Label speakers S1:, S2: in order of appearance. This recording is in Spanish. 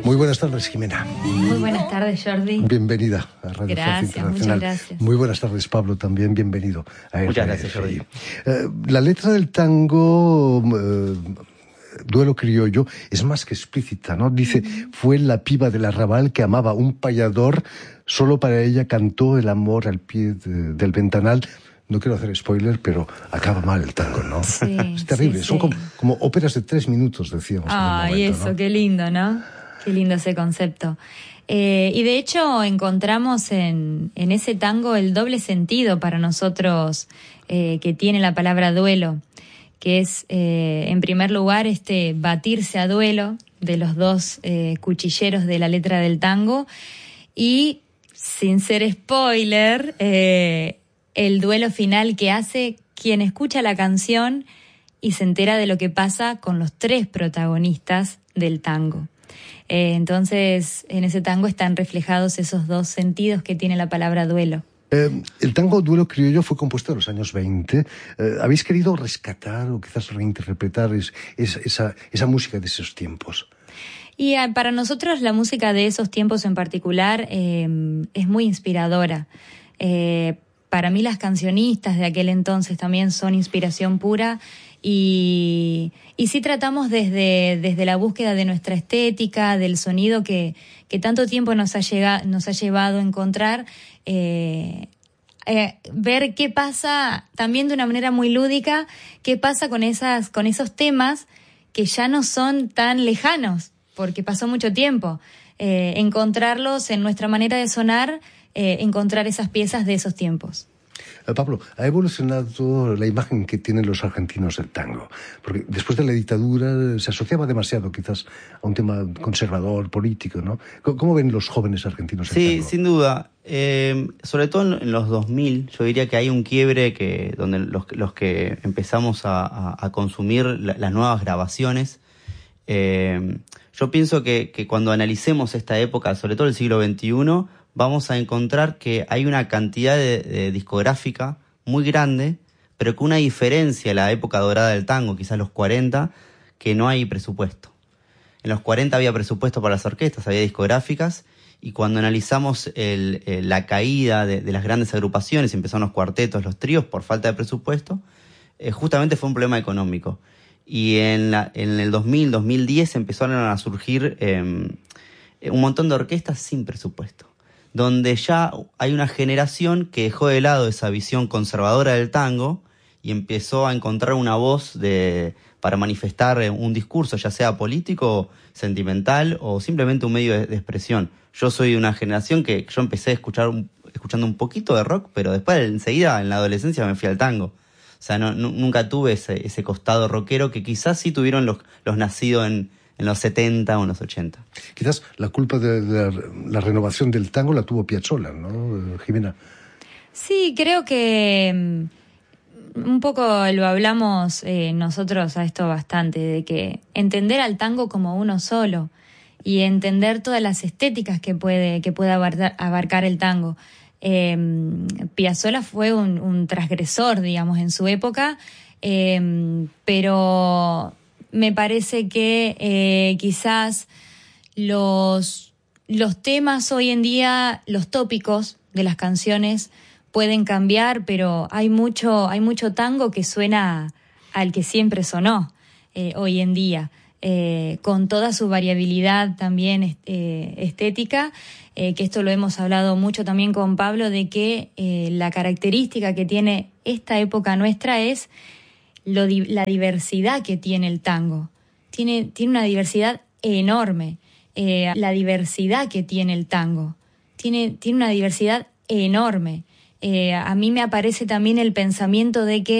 S1: Muy buenas tardes, Jimena.
S2: Muy buenas tardes, Jordi.
S1: Bienvenida a Radio Francia Internacional.
S2: Muchas gracias.
S1: Muy buenas tardes, Pablo, también bienvenido a RFI.
S3: Muchas gracias, Jordi.
S1: La letra del tango Duelo criollo es más que explícita, ¿no? Dice, fue la piba del arrabal que amaba un payador, solo para ella cantó el amor al pie del ventanal. No quiero hacer spoiler, pero acaba mal el tango, ¿no?
S2: Sí,
S1: es terrible,
S2: sí,
S1: son
S2: sí.
S1: Como óperas de 3 minutos, decíamos.
S2: Ay,
S1: en el momento,
S2: eso,
S1: ¿no?
S2: qué lindo, ¿no? Qué lindo ese concepto. Y de hecho encontramos en ese tango el doble sentido para nosotros que tiene la palabra duelo, que es, en primer lugar, batirse a duelo de los dos cuchilleros de la letra del tango y, sin ser spoiler, el duelo final que hace quien escucha la canción y se entera de lo que pasa con los 3 protagonistas del tango. Entonces, en ese tango están reflejados esos 2 sentidos que tiene la palabra duelo.
S1: El tango Duelo criollo fue compuesto en los años 20. ¿Habéis querido rescatar o quizás reinterpretar esa música de esos tiempos?
S2: Y para nosotros la música de esos tiempos en particular es muy inspiradora. Para mí las cancionistas de aquel entonces también son inspiración pura y sí tratamos desde la búsqueda de nuestra estética, del sonido que tanto tiempo nos ha llevado a encontrar, ver qué pasa también de una manera muy lúdica, qué pasa con esos temas que ya no son tan lejanos, porque pasó mucho tiempo. Encontrarlos en nuestra manera de sonar, encontrar esas piezas de esos tiempos.
S1: Pablo, ha evolucionado la imagen que tienen los argentinos del tango, porque después de la dictadura se asociaba demasiado quizás a un tema conservador, político, ¿no? ¿Cómo ven los jóvenes argentinos el tango?
S3: Sí, sin duda. Sobre todo en los 2000, yo diría que hay un quiebre donde los que empezamos a consumir las nuevas grabaciones. Yo pienso que cuando analicemos esta época, sobre todo el siglo XXI, vamos a encontrar que hay una cantidad de discográfica muy grande, pero con una diferencia en la época dorada del tango, quizás los 40, que no hay presupuesto. En los 40 había presupuesto para las orquestas, había discográficas, y cuando analizamos la caída de las grandes agrupaciones, empezaron los cuartetos, los tríos, por falta de presupuesto, justamente fue un problema económico. Y en el 2000, 2010 empezaron a surgir un montón de orquestas sin presupuesto, donde ya hay una generación que dejó de lado esa visión conservadora del tango y empezó a encontrar una voz para manifestar un discurso, ya sea político, sentimental o simplemente un medio de expresión. Yo soy de una generación que yo empecé escuchando un poquito de rock, pero después enseguida en la adolescencia me fui al tango. O sea, nunca tuve ese costado rockero que quizás sí tuvieron los nacidos en los 70 o en los 80.
S1: Quizás la culpa de la renovación del tango la tuvo Piazzolla, ¿no, Jimena?
S2: Sí, creo que un poco lo hablamos nosotros a esto bastante, de que entender al tango como uno solo y entender todas las estéticas que puede abarcar el tango. Piazzolla fue un transgresor, digamos, en su época, pero me parece que quizás los temas hoy en día, los tópicos de las canciones pueden cambiar, pero hay mucho tango que suena al que siempre sonó hoy en día, con toda su variabilidad también estética, que esto lo hemos hablado mucho también con Pablo, de que la característica que tiene esta época nuestra es la diversidad que tiene el tango. Tiene una diversidad enorme. La diversidad que tiene el tango. Tiene una diversidad enorme. A mí me aparece también el pensamiento de que